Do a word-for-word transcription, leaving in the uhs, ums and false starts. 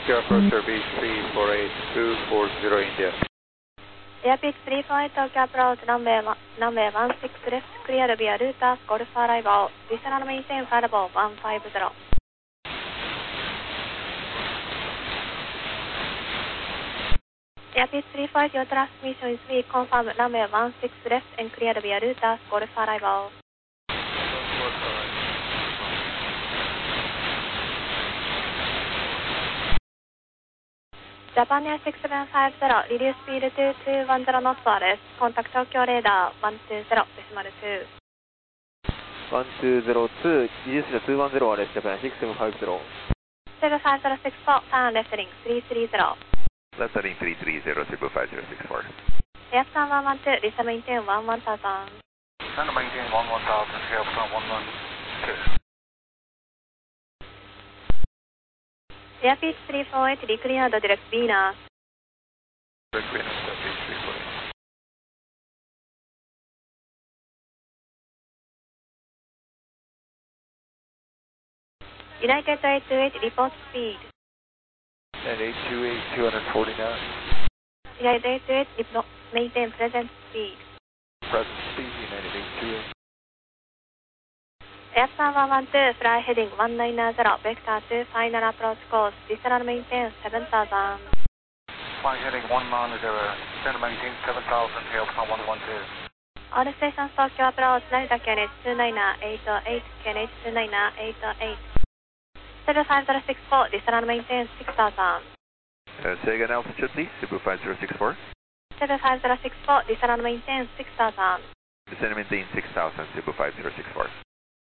Sierra Foxtrot B three four eight two four zero India. Airpeak three four eight Tokyo approach runway runway one six left cleared via Router Golf arrival. Additional maintain flight level one five zero. Airpeak three four eight, your transmission is weak. Confirm runway one six left and cleared via Router Golf arrival. Japan Air six seven five zero, reduce speed to two one zero knots R S. Contact Tokyo radar one two zero decimal two. one two zero two, reduce to two one zero R S, Japan six seven five zero. seven five zero six four, turn left heading three three zero. Left heading three three zero, Cebu five zero six four. Aircon one one two, descend maintain one one thousand. Descend maintain one one thousand, Aircon one one two. Airpeak three four eight, decleared direct Venus. Direct Venus, Airpeak three four eight. United eight two eight, report speed. And eight two eight, two forty-nine. United eight two eight, report, maintain present speed. Present speed, United eight two eight. Aircon one one two, fly heading one nine zero, vector two, final approach course, descend maintain seven thousand. Fly heading one nine zero, descend maintain seven thousand, Aircon one one two. All stations Tokyo approach, Narita K N H two nine eight eight, K N H two nine eight eight. seven five zero six four, descend maintain six thousand. Uh, say again altitude please, Cebu five zero six four. seven five zero six four, descend maintain six thousand. Descend maintain six thousand, Cebu five zero six four.